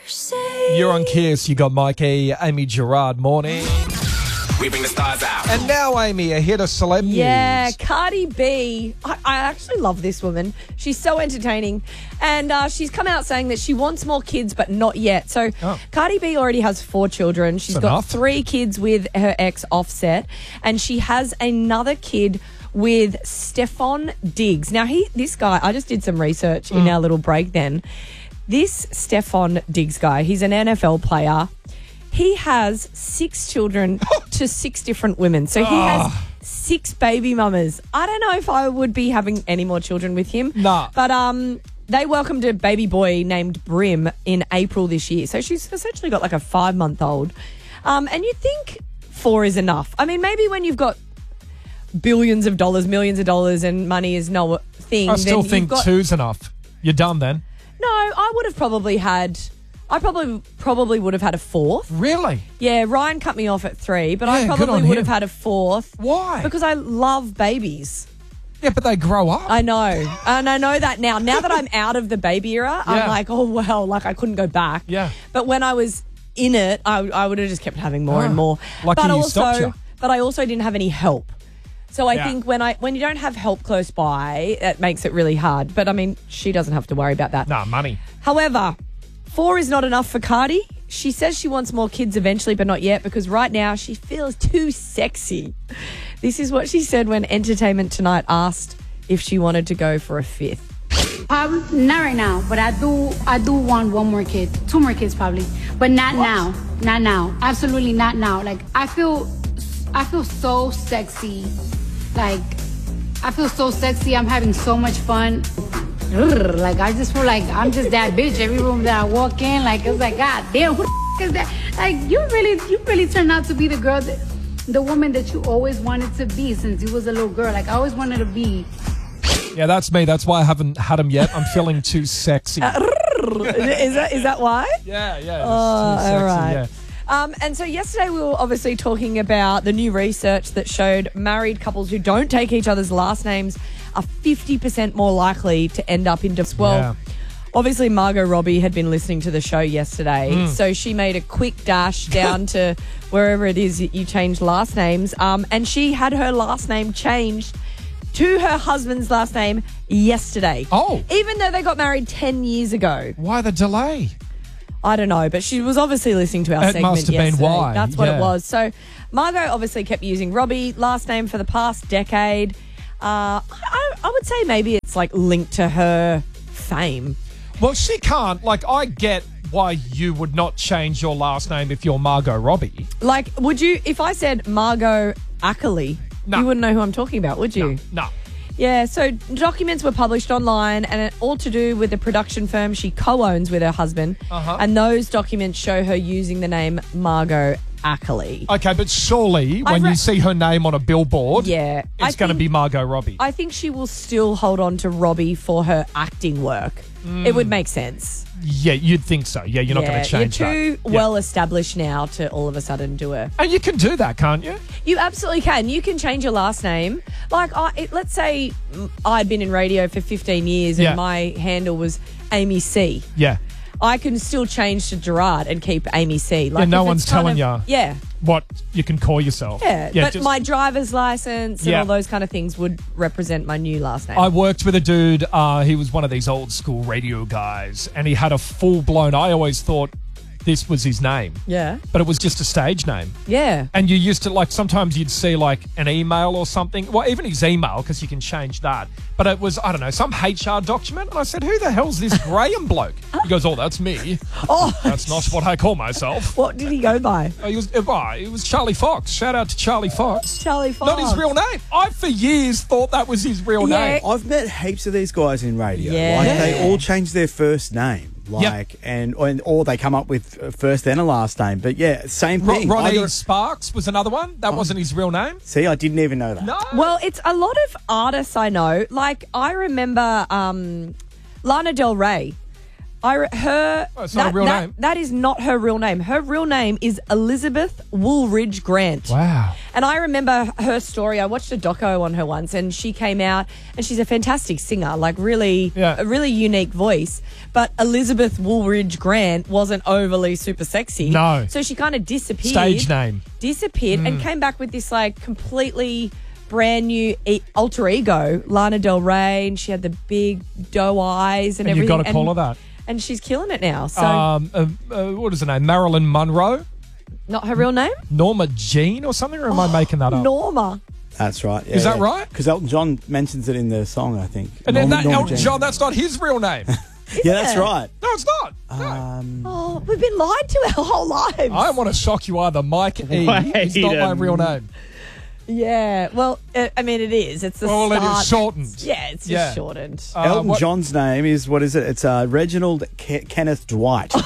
You're on Kiss. You got Mikey, Amy Gerard, morning. We bring the stars out. And now, Amy, a hit of celeb news. Yeah, Cardi B. I actually love this woman. She's so entertaining. And she's come out saying that she wants more kids, but not yet. So Cardi B already has 4 children. She's got 3 kids with her ex Offset. And she has another kid with Stefan Diggs. Now, this guy, I just did some research in our little break then. This Stefan Diggs guy, he's an NFL player. He has 6 children to 6 different women. So he has 6 baby mamas. I don't know if I would be having any more children with him. Nah. But they welcomed a baby boy named Brim in April this year. So she's essentially got like a 5-month-old. And you think 4 is enough. I mean, maybe when you've got billions of dollars, millions of dollars and money is no thing. I still think 2's enough. You're done then. No, I would have probably had... I probably would have had a 4th. Really? Yeah, Ryan cut me off at 3, but I Yeah, good probably on would him. have had a 4th. Why? Because I love babies. Yeah, but they grow up. I know. And I know that now. Now that I'm out of the baby era, I'm like, oh, well, like I couldn't go back. Yeah. But when I was in it, I would have just kept having more and more. Lucky but you stopped you. But I also didn't have any help. So I Yeah. think when you don't have help close by, it makes it really hard. But, I mean, she doesn't have to worry about that. Nah, money. However, 4 is not enough for Cardi. She says she wants more kids eventually, but not yet, because right now she feels too sexy. This is what she said when Entertainment Tonight asked if she wanted to go for a 5th. Not right now, but I do want 1 more kid, 2 more kids probably, but not now. Not now. Absolutely not now. Like I feel so sexy. Like I feel so sexy. I'm having so much fun. Like I just feel like I'm just that bitch every room that I walk in. Like it's like, God damn, who the is that? Like you really turned out to be the girl, the woman that you always wanted to be since you was a little girl. Like I always wanted to be. Yeah, that's me. That's why I haven't had them yet. I'm feeling too sexy. Is that why? Yeah. Too sexy, all right. yeah. And so yesterday we were obviously talking about the new research that showed married couples who don't take each other's last names are 50% more likely to end up in divorce. Well, obviously Margot Robbie had been listening to the show yesterday, so she made a quick dash down to wherever it is you change last names, and she had her last name changed to her husband's last name yesterday. Oh. Even though they got married 10 years ago. Why the delay? I don't know, but she was obviously listening to our segment must have been yesterday. why, That's what yeah. it was. So Margot obviously kept using Robbie last name for the past decade. I would say maybe it's like linked to her fame. Well, she can't. Like, I get why you would not change your last name if you're Margot Robbie. Like, would you, if I said Margot Ackley, No. you wouldn't know who I'm talking about, would you? No. Yeah, so documents were published online and it all to do with the production firm she co-owns with her husband. And those documents show her using the name Margot Ackley. Okay, but surely when you see her name on a billboard, Yeah, I it's going to think- be Margot Robbie. I think she will still hold on to Robbie for her acting work. It would make sense. Yeah, you'd think so. Yeah, you're not going to change You're that. too well established now to all of a sudden do it. And you can do that, can't you? You absolutely can. You can change your last name. Like, let's say I'd been in radio for 15 years and Yeah. my handle was Amy C. Yeah. I can still change to Gerard and keep Amy C. Like, no if one's it's kind telling of- you. Yeah. What you can call yourself. Yeah, but just- my driver's license and Yeah. all those kind of things would represent my new last name. I worked with a dude, he was one of these old school radio guys, and he had a full-blown, I always thought this was his name. Yeah. But it was just a stage name. Yeah. And you used to, like, sometimes you'd see, like, an email or something. Well, even his email, because you can change that. But it was, I don't know, some HR document. And I said, who the hell's this Graham bloke? He goes, oh, that's me. Oh, That's not what I call myself. what did he go by? He was Charlie Fox. Shout out to Charlie Fox. Charlie Fox. Not his real name. I, for years, thought that was his real Yeah. name. I've met heaps of these guys in radio. Yeah. Like they all change their first name. Yep. Or they come up with a first and a last name. But yeah, same thing. Ronnie Sparks was another one. That wasn't his real name. See, I didn't even know that. No. Well, it's a lot of artists I know. Like, I remember Lana Del Rey. It's not a real name. That is not her real name. Her real name is Elizabeth Woolridge Grant. Wow. And I remember her story. I watched a doco on her once, and she came out, and she's a fantastic singer, like a really unique voice. But Elizabeth Woolridge Grant wasn't overly super sexy. No. So she kind of disappeared. Stage name. Disappeared and came back with this like completely brand new alter ego, Lana Del Rey, and she had the big doe eyes and everything. You got to call her that. And she's killing it now. So what is her name? Marilyn Monroe? not her real name? Norma Jean or something, or am I making that up? Norma. That's right. Yeah, Is that right? Because Elton John mentions it in the song, I think. And then that Norma Elton Jean. John, that's not his real name. Yeah, that's right. No, it's not. No. Oh, we've been lied to our whole lives. I want to shock you either. Mike E. It's not my real name. Yeah, well, I mean, it is. It's the Well, start. it is shortened. Yeah, it's just shortened. Elton John's name is, what is it? It's Reginald Kenneth Dwight.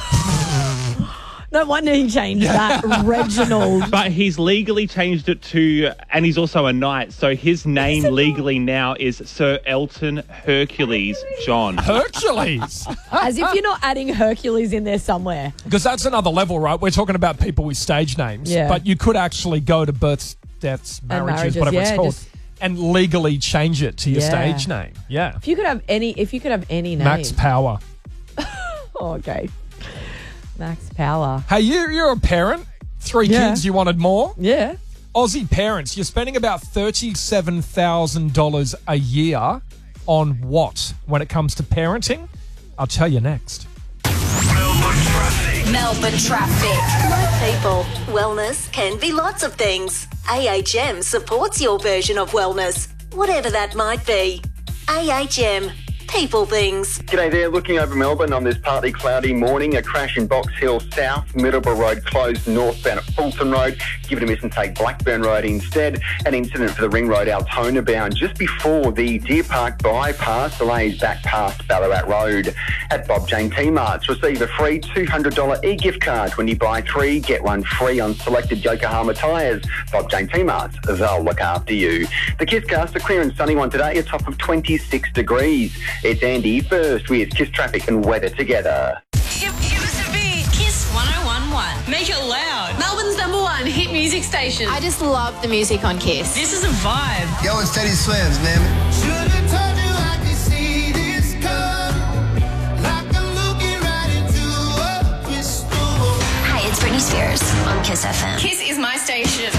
No wonder he changed that, Reginald. But he's legally changed it to, and he's also a knight, so his name legally now is Sir Elton Hercules John. Hercules. As if you're not adding Hercules in there somewhere. Because that's another level, right? We're talking about people with stage names. Yeah. But you could actually go to births, deaths, marriages, whatever it's called, and legally change it to your stage name. Yeah. If you could have any name. Max Power. Oh, okay. Max Power. Hey, you're a parent. 3 kids, you wanted more? Yeah. Aussie parents, you're spending about $37,000 a year on what when it comes to parenting? I'll tell you next. Melbourne traffic. Like people, wellness can be lots of things. AHM supports your version of wellness, whatever that might be. AHM. People things. G'day there, looking over Melbourne on this partly cloudy morning. A crash in Box Hill South, Middleborough Road closed northbound at Fulton Road. Give it a miss and take Blackburn Road instead. An incident for the Ring Road Altona bound just before the Deer Park bypass. Delays back past Ballarat Road. At Bob Jane T-Marts, receive a free $200 e-gift card when you buy 3, get 1 free on selected Yokohama tyres. Bob Jane T-Marts, they'll look after you. The Kisscast, a clear and sunny one today, a top of 26 degrees. It's Andy first with Kiss Traffic and weather together. Give us a beat. Kiss 101.1. Make it loud. Melbourne's #1 hit music station. I just love the music on Kiss. This is a vibe. Yo, it's Teddy Swims, man. Should've told you I could see this coming. Like I'm looking right into a crystal. Hi, it's Britney Spears on Kiss FM. Kiss is my station.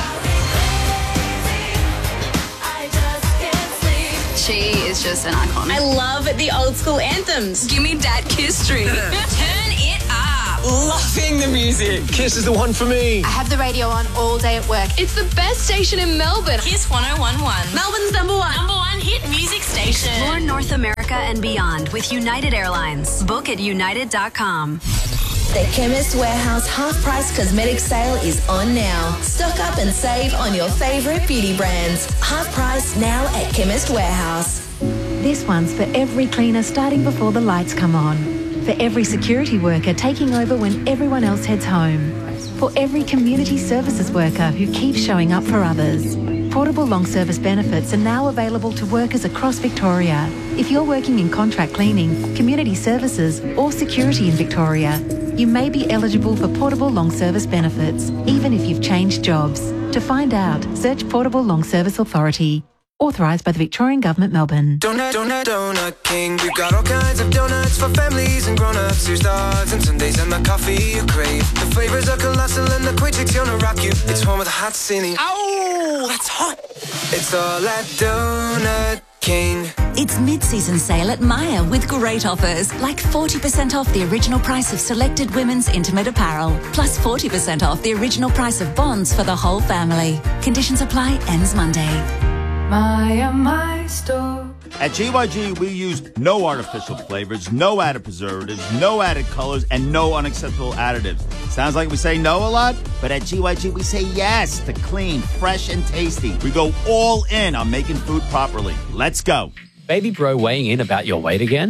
She is just an icon. I love the old school anthems. Give me that Kiss stream. Turn it up. Loving the music. Kiss is the one for me. I have the radio on all day at work. It's the best station in Melbourne. Kiss 101.1. Melbourne's #1 hit music station. Explore North America and beyond with United Airlines. Book at united.com. The Chemist Warehouse half-price cosmetic sale is on now. Stock up and save on your favourite beauty brands. Half price now at Chemist Warehouse. This one's for every cleaner starting before the lights come on. For every security worker taking over when everyone else heads home. For every community services worker who keeps showing up for others. Portable long service benefits are now available to workers across Victoria. If you're working in contract cleaning, community services or security in Victoria, you may be eligible for portable long service benefits, even if you've changed jobs. To find out, search Portable Long Service Authority. Authorised by the Victorian Government, Melbourne. Donut King. We've got all kinds of donuts for families and grown-ups. Here's dogs and Sundays and the coffee you crave. The flavours are colossal and the quick chick's gonna rock you. It's one with a hot cine. Ow, that's hot. It's all at Donut King. It's mid-season sale at Myer with great offers, like 40% off the original price of selected women's intimate apparel, plus 40% off the original price of bonds for the whole family. Conditions apply, ends Monday. My store. At GYG, we use no artificial flavors, no added preservatives, no added colors, and no unacceptable additives. Sounds like we say no a lot, but at GYG, we say yes to clean, fresh, and tasty. We go all in on making food properly. Let's go. Baby bro weighing in about your weight again?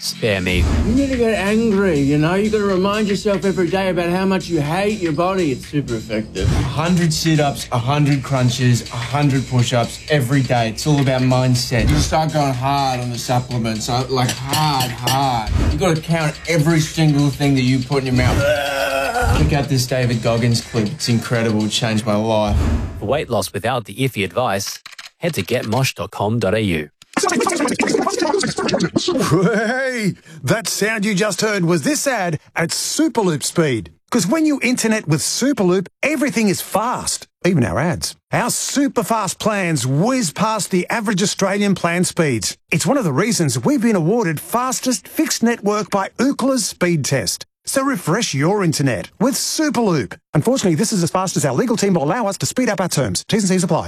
spare me. You need to get angry, you know? You got to remind yourself every day about how much you hate your body. It's super effective. 100 sit-ups, 100 crunches, 100 push-ups every day. It's all about mindset. You start going hard on the supplements, like hard. You got to count every single thing that you put in your mouth. Check out this David Goggins clip. It's incredible. It changed my life. For weight loss without the iffy advice, head to getmosh.com.au. Hey, that sound you just heard was this ad at Superloop speed. Because when you internet with Superloop, everything is fast, even our ads. Our super fast plans whiz past the average Australian plan speeds. It's one of the reasons we've been awarded fastest fixed network by Ookla's speed test. So refresh your internet with Superloop. Unfortunately, this is as fast as our legal team will allow us to speed up our terms. T's and C's apply.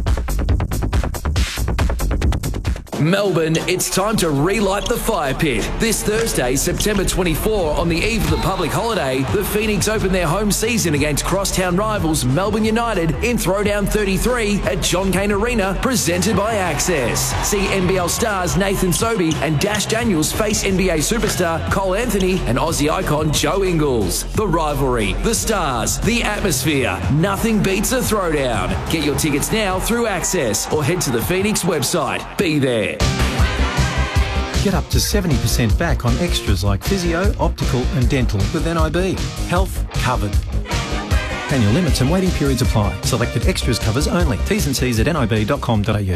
Melbourne, it's time to relight the fire pit. This Thursday, September 24, on the eve of the public holiday, the Phoenix open their home season against crosstown rivals Melbourne United in Throwdown 33 at John Cain Arena, presented by Access. See NBL stars Nathan Sobey and Dash Daniels face NBA superstar Cole Anthony and Aussie icon Joe Ingles. The rivalry, the stars, the atmosphere. Nothing beats a throwdown. Get your tickets now through Access or head to the Phoenix website. Be there. Get up to 70% back on extras like physio, optical and dental with NIB. Health covered. Annual limits and waiting periods apply. Selected extras covers only. T's and C's at nib.com.au.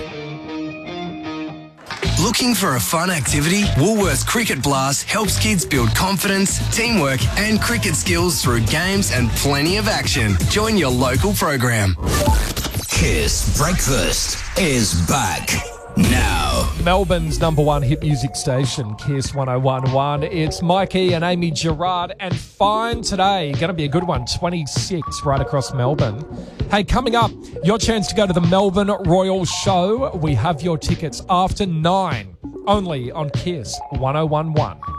Looking for a fun activity? Woolworths Cricket Blast helps kids build confidence, teamwork and cricket skills through games and plenty of action. Join your local program. Kiss Breakfast is back now. Melbourne's number one hit music station, Kiss 101.1. It's Mikey and Amy Gerard, and Fine today. Going to be a good one, 26 right across Melbourne. Hey, coming up, your chance to go to the Melbourne Royal Show. We have your tickets after 9, only on Kiss 101.1.